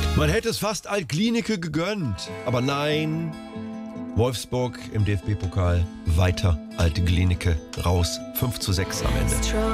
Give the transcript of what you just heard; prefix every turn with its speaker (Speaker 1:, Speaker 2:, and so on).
Speaker 1: Man hätte es fast Alt-Glienicke gegönnt. Aber nein, Wolfsburg im DFB-Pokal weiter Alte Glienicke raus. 5:6 am Ende.